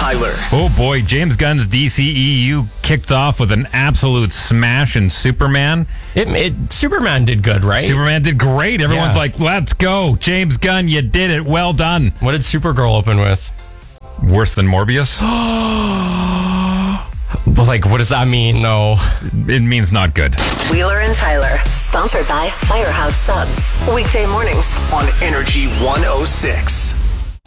Tyler. Oh boy, James Gunn's DCEU kicked off with an absolute smash in Superman. Superman did good, right? Superman did great. Everyone's like, let's go. James Gunn, you did it. Well done. What did Supergirl open with? Worse than Morbius? But what does that mean, though? It means not good. Wheeler and Tyler, sponsored by Firehouse Subs. Weekday mornings On Energy 106.